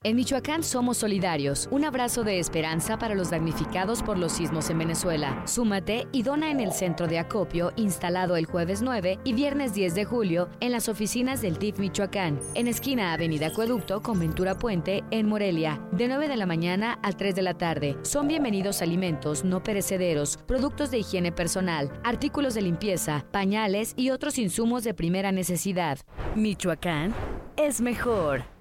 En Michoacán somos solidarios. Un abrazo de esperanza para los damnificados por los sismos en Venezuela. Súmate y dona en el centro de acopio instalado el jueves 9 y viernes 10 de julio en las oficinas del DIF Michoacán, en esquina Avenida Acueducto con Ventura Puente en Morelia, de 9 de la mañana a 3 de la tarde. Son bienvenidos alimentos no perecederos, productos de higiene personal, artículos de limpieza, pañales y otros insumos de primera necesidad. Michoacán es mejor.